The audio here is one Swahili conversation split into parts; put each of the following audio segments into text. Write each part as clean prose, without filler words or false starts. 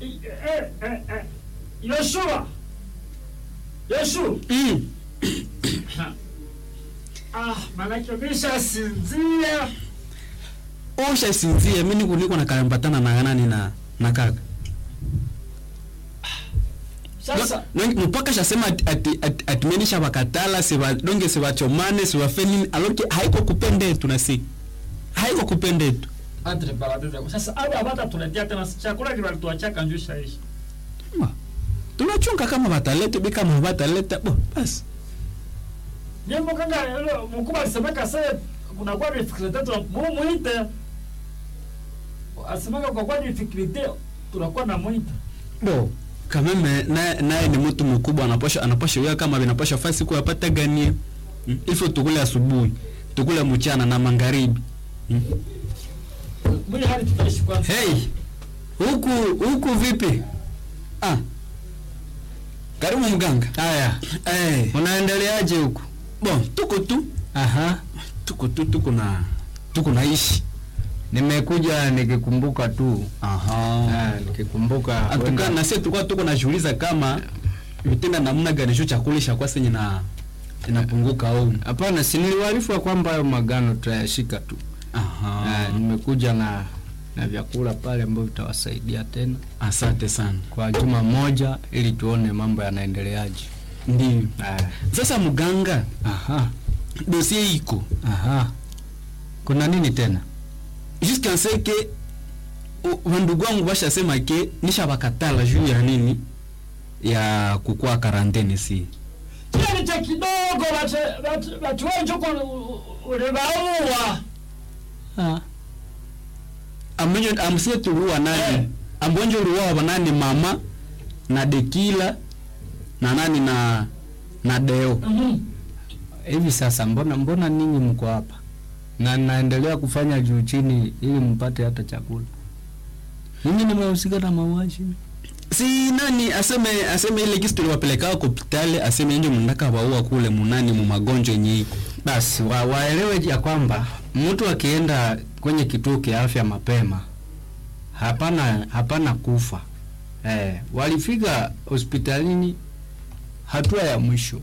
Yoshua. Manake bisha sinzia. Osha sinzia, mimi niko na kalambatana na nani na kaka. Sasa mpaka shasema atimenisha wakatala siwa donge siwa chomane siwa feni aloke haiko kupende tunasi. Haiko kupende tu. Andre baraduza. Sasa hata tuletea tena chakula kibalituacha kanjusha ishi. Tunachunga kama batalete bika kama bataleta basi. Nyembo kanga mkubwa alisemeka sasa kuna kwa difficulty muite. Asemeka kwa difficulty tunakuwa na muite. Kama naye ni mtu mkubwa anapasha wewe kama vinapasha fasi kwa yapata gani. Ifo tukule asubuhi, tukule mchana na magharibi. Mwili hali tutaishi kwanza. Hey. Huku vipi? Karibu mganga. Haya. Unaendeleaje huku? Tuko tu. Tuko naishi. Nimekuja nikikumbuka tu. Nikikumbuka. Atuka na sisi tuko najiuliza kama vitenda namna gani hicho chakula cha kwa senye na inapunguka au. Hapana, si niliwaarifu kwamba hayo magano tutayashika tu. Nimekuja na vyakula pale ambavyo vitawasaidia tena. Asante sana. Kwa juma moja ili tuone mambo yanaendeleaje. Ndio. Sasa mganga, dossier iko. Kuna nini tena? Jusqu'à ce que wandugu wangu washasema ke nisha bakatala juu ya nini ya kukua karantene si. Kile cha kidogo watu wengi kwa ulebaua. Amsie turuwa nani? Ambonjo ruwa banani mama na Dekila na nani na Deo. Hivi sasa mbona ninyi mko hapa? Na naendelea kufanya juu chini ili mpate hata chakula. Ninyi nimehusika na mauaji. Si nani aseme ile kitu tuliwapeleka kwa hospitali aseme ndio mndaka waua kule munani mu magonjwa yenyewe. Basi waelewe ya kwamba mtu akienda kwenye kituo cha afya mapema hapana kufa. Walifika hospitalini hatua ya mwisho.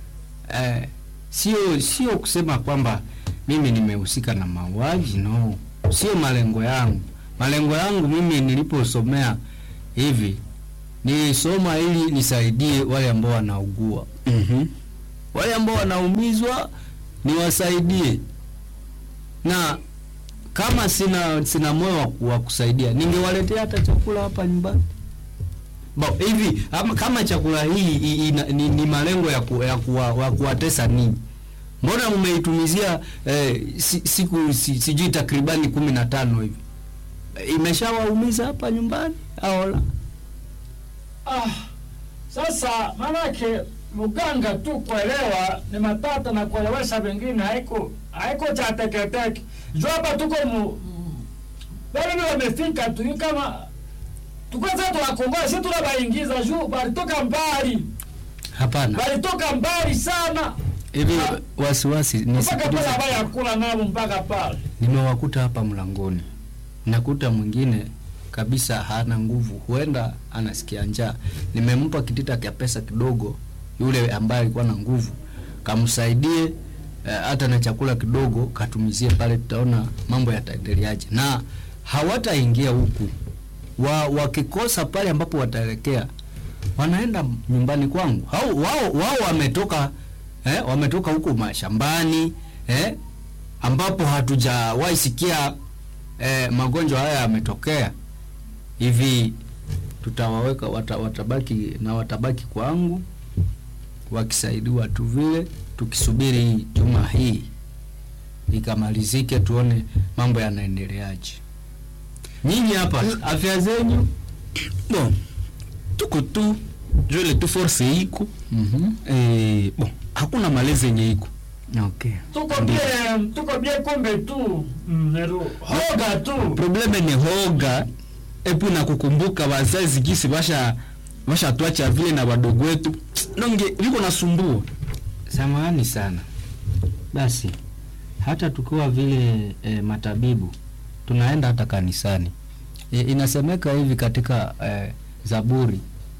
Sio kusema kwamba mimi nimehusika na mauaji, no. Sio malengo yangu. Malengo yangu mimi niliposomea hivi nilisoma ili nisaidie wale ambao wanaugua. Wale ambao wanaumizwa niwasaidie. Na kama sina moyo wa kusaidia, ningewaletea hata chakula hapa nyumbani. Hivi kama chakula hii ni malengo ya kuwatesa nini? Mbona mmeitumizia siku sijui takribani 15 hivi? Imeshawaumiza hapa nyumbani au la? Sasa manake muganga tu kuelewa ni matata na kuelewesha wengine haiko cha teketeke. Jua hapa tuko bali wamefika tu kama tukwaza tunakongoa sisi tunabaingiza juu balitoka mbali. Hapana. Balitoka mbali sana. Hivi wasiwasi mpaka pale abaya kula nao mpaka pale. Nimewakuta hapa mlangoni. Nakuta mwingine kabisa hana nguvu, huenda anasikia njaa. Nimempa kitita cha pesa kidogo yule ambaye alikuwa na nguvu, kamsaidie hata na chakula kidogo katumizie pale, tutaona mambo yataendeleaje. Na hawataingia huku. Wakikosa pale ambapo wataelekea wanaenda nyumbani kwangu. Wao wametoka huko mashambani ambapo hatujawahi sikia magonjwa haya yametokea. Hivi tutawaweka watabaki kwangu wakisaidiwa tu vile, tukisubiri juma hii ikamalizike tuone mambo yanaendeleaje. Nyinyi hapa afya zenyu tuko tu jole tu force iko. Hakuna malezi yenye iko. Okay. Tuko bien kombe tu. Hoga tu. Probleme ni hoga. Epu na kukumbuka wazazi gisi basha tuacha vile na wadogo wetu. Nonge viko nasumbua. Samahani sana. Basi hata tukiwa vile matabibu tunaenda hata kanisani. Inasemeka hivi katika Zaburi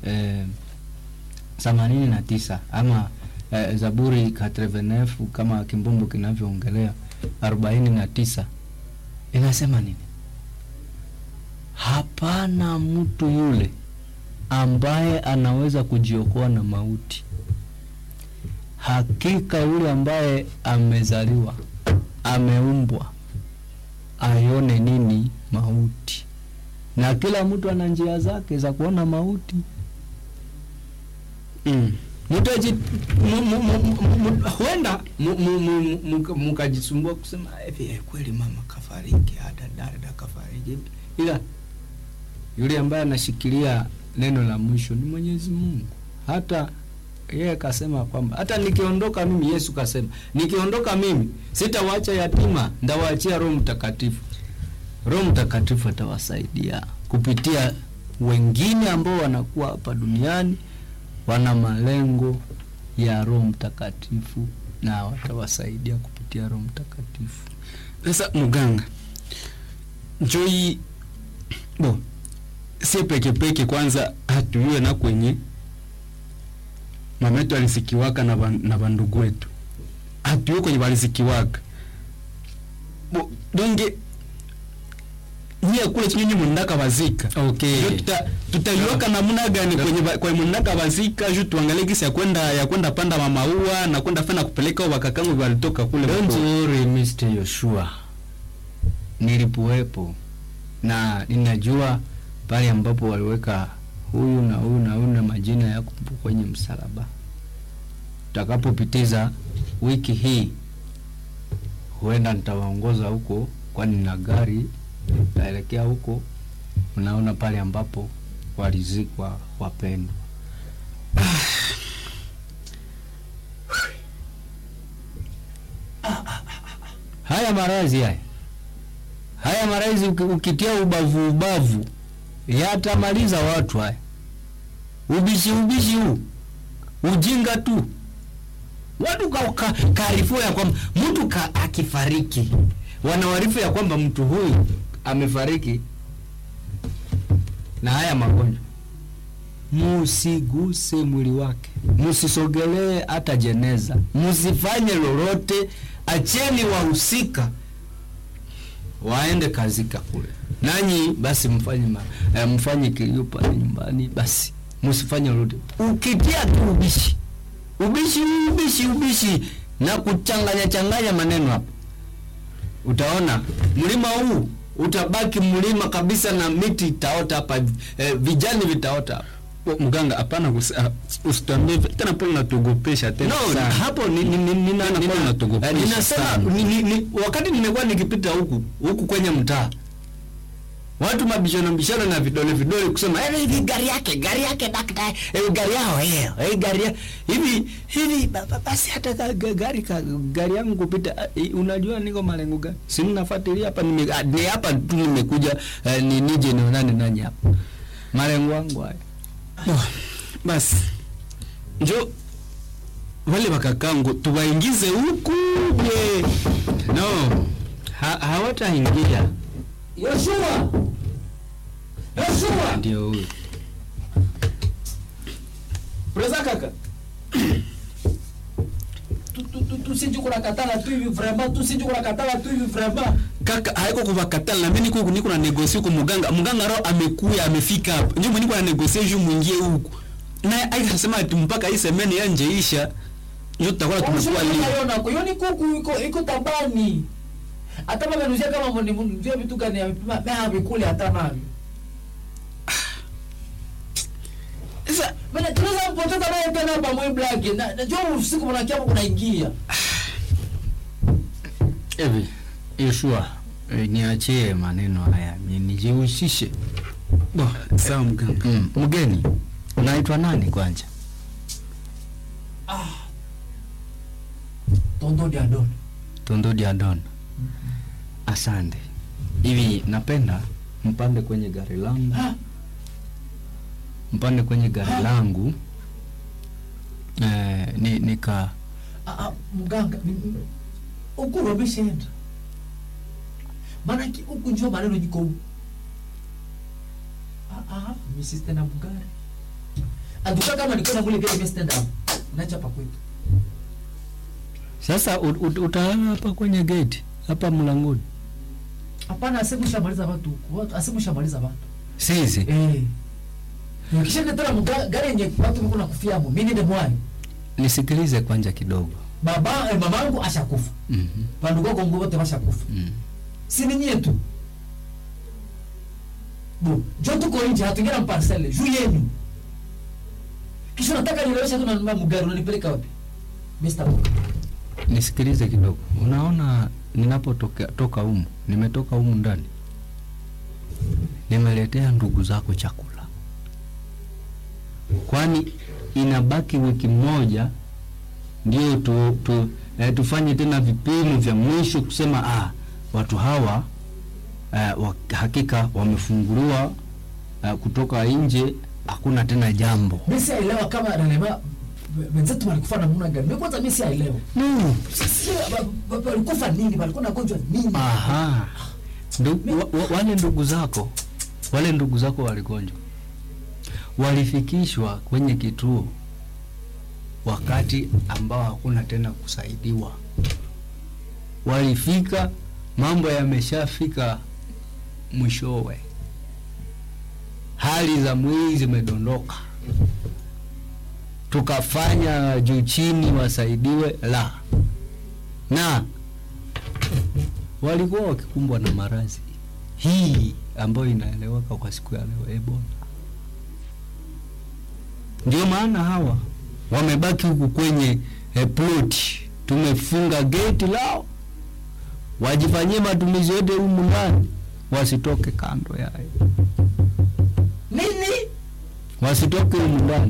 89 ama Zaburi 89 kama kimbumbu kinavyoongelea 49 inasema nini? Hapana mtu yule ambaye anaweza kujiokoa na mauti. Hakika yule ambaye amezaliwa, ameumbwa aione nini? Mauti. Na kila mtu ana njia zake za kuona mauti. Mtaji huenda mkajisumbua kusema hivi kweli mama kafariki, hata dada kafariki. Ila yule ambaye anashikilia neno la mwisho ni Mwenyezi Mungu. Hata yeye kasema kwamba hata nikiondoka mimi, Yesu kasema nikiondoka mimi sitawaacha yatima, ndawaachia Roho Mtakatifu. Roho Mtakatifu atawasaidia kupitia wengine ambao wanakuwa hapa duniani wana malengo ya Roho Mtakatifu, na watawasaidia kupitia Roho Mtakatifu. Sasa muganga Joy si peke kwanza hatuyue na kwenye mametu alisikiwaka na bandugu wetu, hatuyue kwenye walisikiwaka donge niye kule chinyinyi mundaka bazika. Okay, tutaiwaka namna gani kwenye mundaka bazika juu tuangalie kisi ya kwenda panda mamaua na kwenda fana kupeleka wakakangu walitoka kule. Don't worry Mr. Yoshua, nilipoepo na ninajua pale ambapo waliweka huyu na huyu na huyu na majina yako kwenye msalaba. Tutakapopitiza wiki hii huenda nitawaongoza huko, kwani na gari naelekea huko. Unaona pale ambapo walizikwa wapendwa. Haya marazi ukitia ubavu yatamaliza watu haya. Ubishi huu ujinga tu. Watu kaarifu ya kwamba mtu akifariki, wanawarifu ya kwamba mtu huyu amefariki na haya magonjwa. Musiguse mwili wake, musisogelee hata jeneza, musifanye lolote. Acheni wahusika waende kazika kule, nanyi basi mfanye kilio pale nyumbani, basi musifanye lolote. Ukitia tu ubishi na kuchanganya maneno hapo, utaona mlima huu utabaki mlima kabisa na miti itaota hapa, vijani vitaota hapa. Mganga hapana, usitambie tena pole na tugopesha tena. No, hapo ninasema wakati nimekuwa nikipita huku kwenye mtaa, watu mabishano na vidole kusema hivi gari yake daktari, gari yao gari hivi basi hata gari yangu kupita. Unajua niko malengo gani? Si ninafuatilia hapa, ni hapa tu nimekuja nije nionane nanyi hapa. Malengo yangu haya. Basi njo wale wakakangu tuwaingize huku. No, hawataingia. Yoshua ndio huyo. Preza kaka. Tusijukura katala tu hivi vraiment. Kaka haiko kuvakatala, na mimi niko na negosia kwa muganga roho amekuya amefika hapa. Ndio niko na negosia juu mwingie huku. Na aisema ati mpaka hii semeni yanjeisha ndio tutakuwa tumekuwa leo. Yoni kuku iko tabani. Hata mama nuzia kama ndio vitu gani amepima mimi kule hata mami. Sasa bana tunaweza kupoteza naye tena hapa mwe black. Na jua usiku mnakia hapo kunaingia. Hivi Yoshua, niachie maneno haya, nijihusishe. Sawa mganga. Mgeni, unaitwa nani kwanza? Tondo Diadon. Asante. Hivi napenda mpande kwenye gari langu. Nika mganga huku robishenda. Maana huku njoo maneno jiko. mimi si stand up gari. Aduka kama niko na mule gari mimi stand up. Nacha pa kwetu. Sasa utalala hapa kwenye gate, hapa mlangoni. Hapana, asimushamaliza watu huko. Asimushamaliza watu. Sisi. Kisha natoa gari yenye watu wako na kufia hapo. Mimi ndio mwani. Nisikilize kwanza kidogo. Mamangu ashakufa. Panduko kongo wote washakufa. Si ni nyetu. Bo, joto ko nje hatuingia na parcelle, juu yenu. Kisha nataka nilewesha tu na mugari unanipeleka wapi? Mr. Nisikilize kidogo. Unaona toka humu, nimetoka humu ndani. Nimeletea ndugu zako chakula. Kwani inabaki wiki moja ndio tufanye tena vipimo vya mwisho kusema watu hawa hakika wamefunguliwa kutoka nje, hakuna tena jambo. Mimi sielewa kama relema wenzetu walikufa na muna gani. Mimi kwanza mimi sielewa. Sisi walikufa nini? Walikuwa na gonjwa nini? Wale ndugu zako waligonjwa. Walifikishwa kwenye kituo wakati ambao hakuna tena kusaidiwa. Walifika, mambo yameshafika mwishowe. Hali za mwili zimedondoka. Tukafanya juu chini wasaidiwe na walikuwa wakikumbwa na maradhi hii ambayo inaeleweka kwa siku ya leo, Ebola. Ndio maana hawa wamebaki huku kwenye plot. Tumefunga gate lao, wajifanyie matumizi yote humu ndani, wasitoke kando yae. Nini? Wasitoke humu ndani.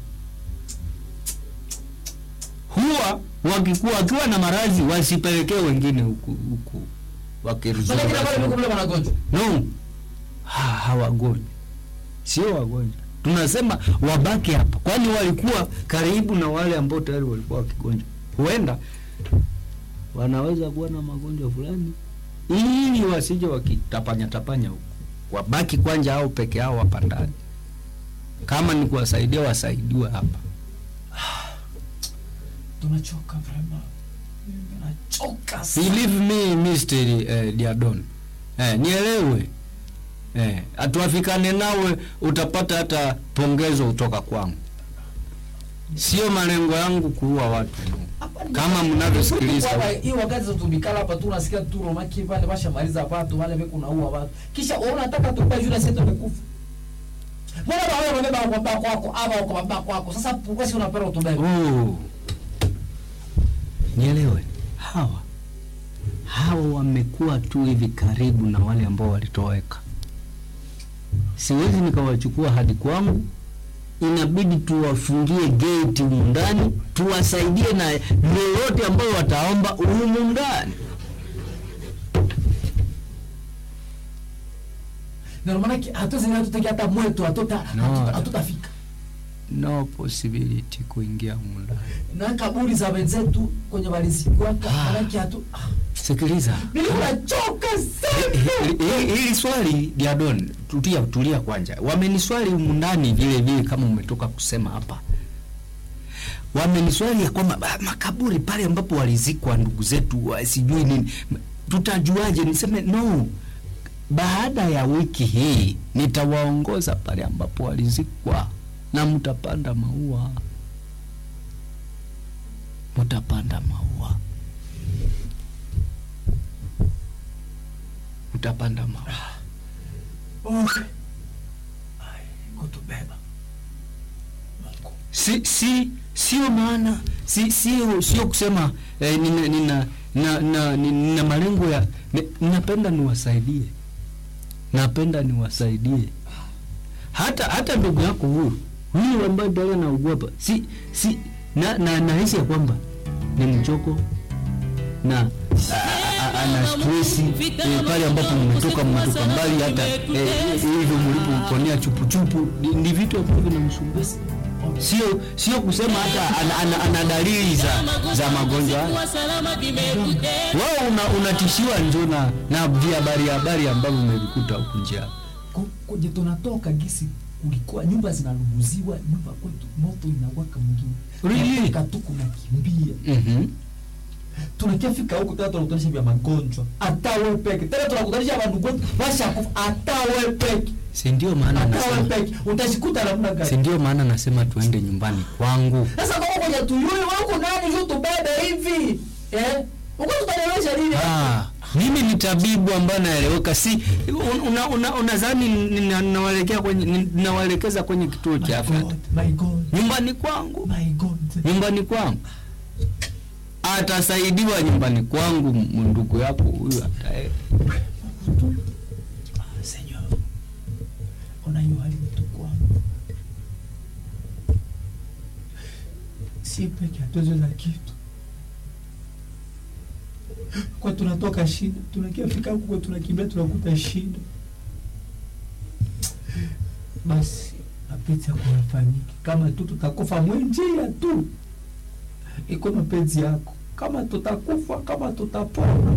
Huwa wakiwa na maradhi wasipelekee wengine huku wakiruhusu. Sasa kila pale mko wanagonjwa. No. Hawagonjwa. Sio wagonjwa. Tunasema wabaki hapa. Kwani walikuwa karibu na wale ambao tayari walikuwa wakigonjwa. Huenda wanaweza kuwa na magonjwa fulani ili wasije wakitapanya huko. Wabaki kwanza hao peke yao hapa ndani. Kama ni kuwasaidia wasaidiwe hapa. Tunachoka vraiment. Tunachoka. Believe me, Mr. Diadon. Nielewe. Atuafikane nawe, utapata hata pongezo kutoka kwangu. Sio malengo yangu kuua watu. Kama mnavyosikiliza. Hii wakati tutumikala hapa tunasikia tu romaki pale bashamaliza watu wale weko naua watu. Kisha unataka tupa juu na sisi tumekufa. Mbona wao wamebeba kwa baba kwako ama kwa baba kwako? Sasa kwa sio unapenda utubebe. Nielewe. Hawa wamekuwa tu hivi karibu na wale ambao walitoweka. Siwezi nikawachukua hadi kwangu. Inabidi tuwafungie gate humu ndani, tuwasaidie na lolote ambao wataomba humu ndani. Na maana hatuwezi tutaki hata mwetu hatutafika. No possibility kuingia humu ndani. Na kaburi za wenzetu kwenye walizikwa maana Sikiliza. Mimi nachoka sana. Hili swali Diadon, tulia kwanza. Wameniswali humu ndani vile kama umetoka kusema hapa. Wameniswali ya kwamba makaburi pale ambapo walizikwa ndugu zetu sijui nini. Tutajuaje? Niseme no. Baada ya wiki hii nitawaongoza pale ambapo walizikwa na mtapanda maua. Utapanda maua. Okay. Kutubeba. Sio maana sio kusema nina malengo ya napenda niwasaidie. Hata ndugu yako huyu ambaye ndio anaugua nahisi ya kwamba ni mchoko na ana stress pale ambapo mmetoka mbali, hata hivyo mlipoponea chupu ni vitu ambavyo vinamsumbua. Sio kusema hata ana dalili za magonjwa. Wao unatishiwa njoo na habari ambavyo umevikuta huko nje. kwenye tunatoka gisi kulikuwa nyumba zinaluguziwa, nyumba kwetu moto inawaka mwingine. Really? Tu kunakimbia. Tunakiafika huko tena tunakutanisha vya magonjwa. Hata wewe peke. Tena tunakutanisha watu wote washakufa hata wewe peke. Si ndio maana nasema. Utashikuta namna gani? Si ndio maana nasema tuende nyumbani kwangu. Sasa kama ngoja tuyue wako nani ndio tubebe hivi? Uko tutaelewesha nini? Mimi ni tabibu ambaye naeleweka, si unadhani ninawaelekea kwenye ninawaelekeza kwenye kituo cha afya. My God. Nyumbani kwangu. My God. Nyumbani kwangu. Atasaidiwa nyumbani kwangu, ndugu yako huyu atae. Seigneur. Unajua hali mtu kwangu. Si peke atozo za kitu. Kwa tunatoka shida, tunakiafika huko tunakimbia tunakuta shida. Basi mapenzi yako yafanyike. Kama tu tutakufa mwenjia tu. Iko mapenzi yako. Kama tutakufa, kama tutapona.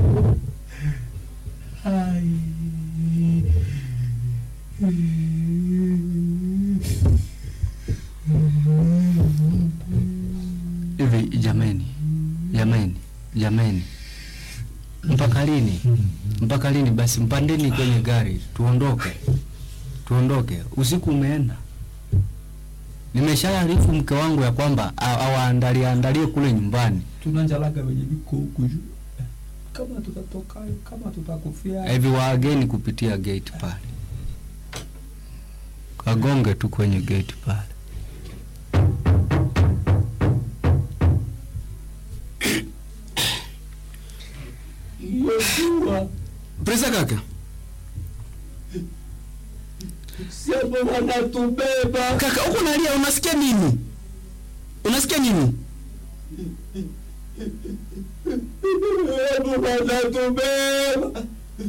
Ai. Hivi jameni. Mpaka lini basi, mpandeni kwenye gari tuondoke. Usiku umeenda. Nimeshaarifu mke wangu ya kwamba awaandalie kule nyumbani. Tunanjalaga wenye biko huku juu. Kama tutatoka, kama tutakufia. Hivi wageni kupitia gate pale. Kagonge tu kwenye gate pale. Yeshua. Presa kaka. Sema wanatubeba. Kaka, uko nalia, unasikia nini? Wanatubeba.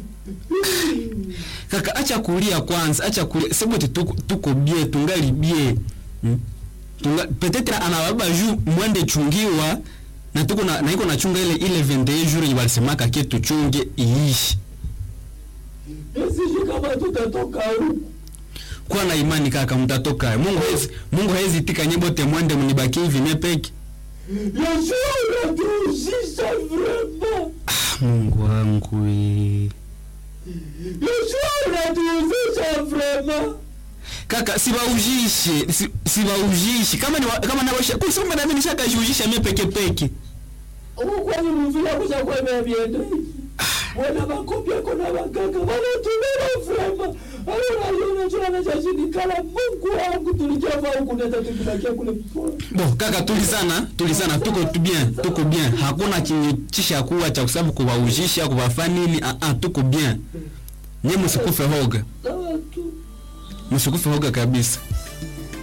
Kaka, acha kulia kwanza, Sebo tuko bie, tungali bie. Peut-être anababa juu mwende chungiwa na tuko na iko na chunga ile 21 jours ni walisemaka ketu chunge iishi. Sisi kama tutatoka huko. Kwa na imani kaka, mtatoka. Mungu hawezi tika nyebote mwende mnibaki hivi nepeki. Yeshua tuusisha vraiment. Mungu wangu. Yeshua tuusisha vraiment. Kaka, sibaujishe. Kama na washa kusoma na mimi nishakajujisha mimi peke. Kwa nini mvila kuja kwa bienda? Wana makopia kuna waganga wanatubeba vraiment. Aliona jua na jashini kala Mungu wangu tulijafa huko nenda tukibakia kule mpoa. Bon, kaka tulizana, tuko bien. Hakuna chinyitisha kuwa cha kusabu kuwaujisha, kuwafanya nini? Tuko bien. Nyinyi msikufe hoga. Msikufe hoga kabisa.